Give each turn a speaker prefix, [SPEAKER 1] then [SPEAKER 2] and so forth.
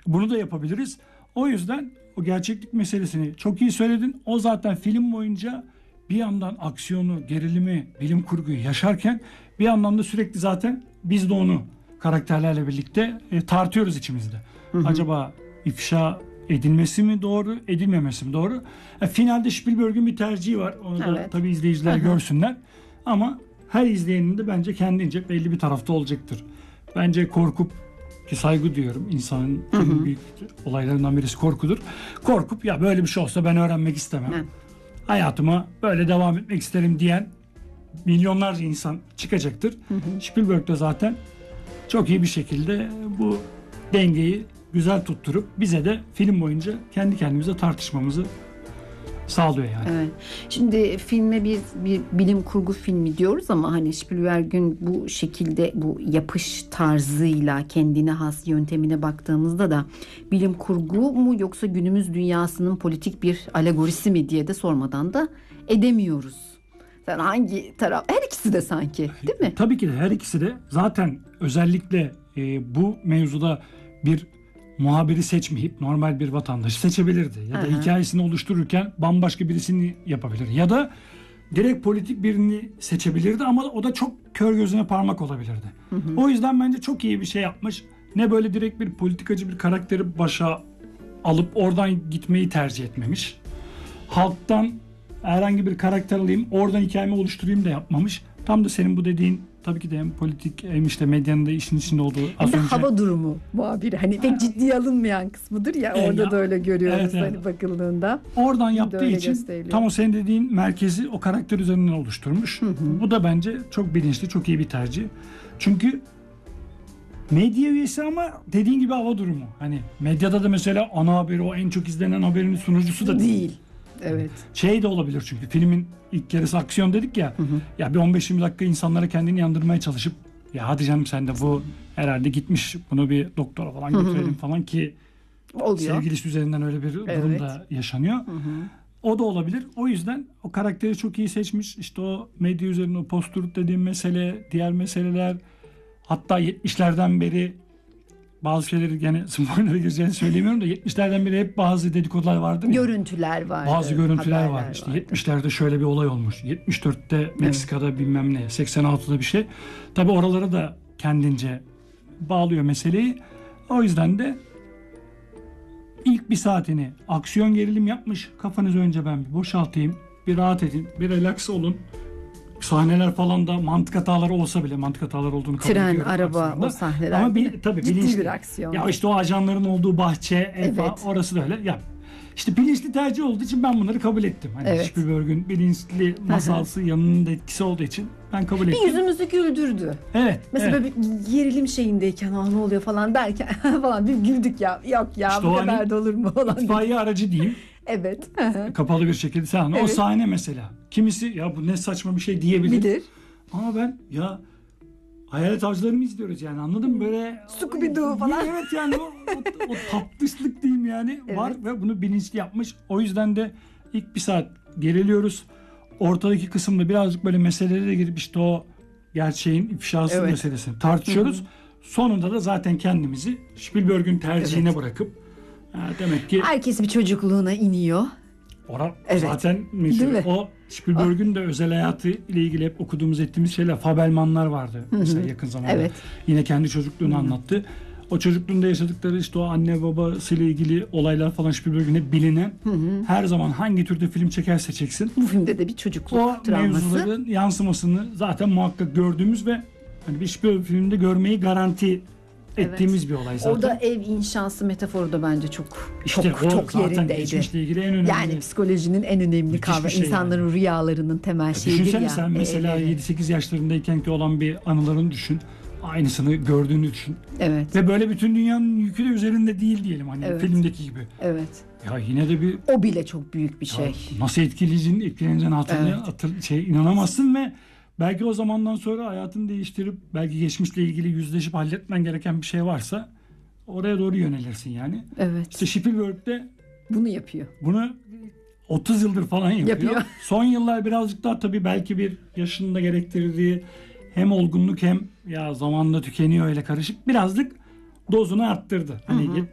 [SPEAKER 1] Bunu da yapabiliriz. O yüzden o gerçeklik meselesini çok iyi söyledin. O zaten film boyunca bir yandan aksiyonu, gerilimi, bilim kurguyu yaşarken bir yandan da sürekli zaten biz de onu karakterlerle birlikte tartıyoruz içimizde. Acaba ifşa edilmesi mi doğru, edilmemesi mi doğru? Finalde Spielberg'ün bir tercihi var. Onu da tabii izleyiciler görsünler. Ama her izleyenin de bence kendince belli bir tarafta olacaktır. Bence korkup, ki saygı duyuyorum, insanın en büyük olaylarından birisi korkudur. Korkup ya böyle bir şey olsa ben öğrenmek istemem. Hayatıma böyle devam etmek isterim diyen milyonlarca insan çıkacaktır. Spielberg de zaten çok iyi bir şekilde bu dengeyi güzel tutturup bize de film boyunca kendi kendimize tartışmamızı sağlıyor yani.
[SPEAKER 2] Evet. Şimdi filme biz bir bilim kurgu filmi diyoruz ama hani Spielberg'ün bu şekilde bu yapış tarzıyla kendine has yöntemine baktığımızda da bilim kurgu mu yoksa günümüz dünyasının politik bir alegorisi mi diye de sormadan da edemiyoruz. Sen hangi taraf? Her ikisi de sanki, değil mi?
[SPEAKER 1] Tabii ki de her ikisi de zaten özellikle bu mevzuda bir muhabiri seçmeyip normal bir vatandaşı seçebilirdi. Ya da hikayesini oluştururken bambaşka birisini yapabilir. Ya da direkt politik birini seçebilirdi ama o da çok kör gözüne parmak olabilirdi. O yüzden bence çok iyi bir şey yapmış. Ne böyle direkt bir politikacı bir karakteri başa alıp oradan gitmeyi tercih etmemiş. Halktan herhangi bir karakter alayım, oradan hikayemi oluşturayım da yapmamış. Tam da senin bu dediğin tabii ki de hem politik hem işte medyanın da işin içinde olduğu az önce.
[SPEAKER 2] Hava durumu muhabiri. Hani pek ciddiye alınmayan kısmıdır ya. Orada da öyle görüyoruz hani bakıldığında.
[SPEAKER 1] Oradan yaptığı için tam o senin dediğin merkezi o karakter üzerinden oluşturmuş. Bu da bence çok bilinçli, çok iyi bir tercih. Çünkü medya üyesi ama dediğin gibi hava durumu. Hani medyada da mesela ana haberi, o en çok izlenen haberin sunucusu da değil.
[SPEAKER 2] Evet.
[SPEAKER 1] Şey de olabilir çünkü filmin ilk yarısı aksiyon dedik ya. Ya bir 15-20 dakika insanlara kendini yandırmaya çalışıp ya hadi canım sen de bu herhalde gitmiş, bunu bir doktora falan götürelim falan ki
[SPEAKER 2] oluyor.
[SPEAKER 1] Sevgilisi üzerinden öyle bir durum da yaşanıyor. O da olabilir. O yüzden o karakteri çok iyi seçmiş. İşte o medya üzerine o post-truth dediğim mesele, diğer meseleler, hatta 70'lerden beri bazı şeyleri gene spoiler'a gireceğini söylemiyorum da 70'lerden beri hep bazı dedikodular vardı.
[SPEAKER 2] Görüntüler vardı.
[SPEAKER 1] Bazı görüntüler vardı. İşte 70'lerde şöyle bir olay olmuş. 74'te Meksika'da bilmem ne. 86'da bir şey. Tabii oralara da kendince bağlıyor meseleyi. O yüzden de ilk bir saatini aksiyon gerilim yapmış. Kafanızı önce ben bir boşaltayım. Bir rahat edin. Bir relax olun. Sahneler falan da mantık hataları olsa bile, mantık hataları olduğunu kabul ediyorum.
[SPEAKER 2] Tren, araba aksiyonda. O sahneler.
[SPEAKER 1] Ama tabii
[SPEAKER 2] ciddi
[SPEAKER 1] bilinçli.
[SPEAKER 2] bir aksiyon.
[SPEAKER 1] Ya işte o ajanların olduğu bahçe, orası da öyle. Ya işte bilinçli tercih olduğu için ben bunları kabul ettim. Hani Spielberg'ün bilinçli masalsı yanının da etkisi olduğu için ben kabul ettim.
[SPEAKER 2] Bir yüzümüzü güldürdü.
[SPEAKER 1] Evet.
[SPEAKER 2] Mesela bir gerilim şeyindeyken ne oluyor falan derken falan bir güldük ya. Yok ya işte bu kadar da olur mu falan.
[SPEAKER 1] İtfaiye aracı diyeyim.
[SPEAKER 2] Evet.
[SPEAKER 1] Kapalı bir şekilde sen o sahne mesela. Kimisi ya bu ne saçma bir şey diyebilir.
[SPEAKER 2] Bilir.
[SPEAKER 1] Ama ben ya Hayalet Avcıları mı izliyoruz yani, anladın mı? Böyle
[SPEAKER 2] Scooby-Doo falan.
[SPEAKER 1] Evet yani o tatlışlık diyeyim yani var ve bunu bilinçli yapmış. O yüzden de ilk bir saat geriliyoruz. Ortadaki kısımda birazcık böyle meselelere girip işte o gerçeğin ifşası meselesini tartışıyoruz. Sonunda da zaten kendimizi Spielberg'ün tercihine bırakıp demek ki
[SPEAKER 2] herkes bir çocukluğuna iniyor.
[SPEAKER 1] Zaten o Spielberg'ün de özel hayatı ile ilgili hep okuduğumuz ettiğimiz şeyler, Fabelmanlar vardı mesela yakın zamanda. Yine kendi çocukluğunu anlattı. O çocukluğunda yaşadıkları işte o anne babasıyla ilgili olaylar falan Spielberg'ün hep bilinen. Her zaman hangi türde film çekerse çeksin.
[SPEAKER 2] Bu filmde de bir çocukluk
[SPEAKER 1] o
[SPEAKER 2] travması.
[SPEAKER 1] O mevzuların yansımasını zaten muhakkak gördüğümüz ve hani bir Spielberg filminde görmeyi garanti ettiğimiz bir olay zaten.
[SPEAKER 2] Orada ev inşası metaforu da bence çok
[SPEAKER 1] yerindeydi. Geçmişle ilgili en önemli.
[SPEAKER 2] Yani psikolojinin en önemli kavramı. İnsanların rüyalarının temel şeyidir ya.
[SPEAKER 1] Düşünsene sen mesela 7-8 yaşlarındayken ki olan bir anılarını düşün. Aynısını gördüğünü düşün.
[SPEAKER 2] Evet.
[SPEAKER 1] Ve böyle bütün dünyanın yükü de üzerinde değil diyelim hani filmdeki gibi.
[SPEAKER 2] Evet.
[SPEAKER 1] Ya yine de
[SPEAKER 2] o bile çok büyük bir şey.
[SPEAKER 1] Nasıl etkileneceğini inanamazsın ve belki o zamandan sonra hayatını değiştirip belki geçmişle ilgili yüzleşip halletmen gereken bir şey varsa oraya doğru yönelirsin yani.
[SPEAKER 2] Evet.
[SPEAKER 1] İşte Spielberg de
[SPEAKER 2] bunu yapıyor.
[SPEAKER 1] Bunu 30 yıldır falan yapıyor. Son yıllar birazcık daha tabii belki bir yaşında gerektirdiği hem olgunluk hem ya zamanla tükeniyor öyle karışık birazcık dozunu arttırdı. Hani